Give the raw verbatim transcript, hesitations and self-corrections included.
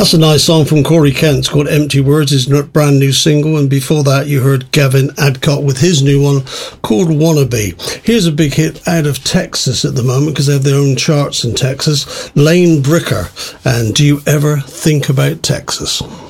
That's a nice song from Corey Kent. It's called Empty Words, his brand new single. And before that, you heard Gavin Adcock with his new one called Wannabe. Here's a big hit out of Texas at the moment because they have their own charts in Texas. Lane Bricker and Do You Ever Think About Texas?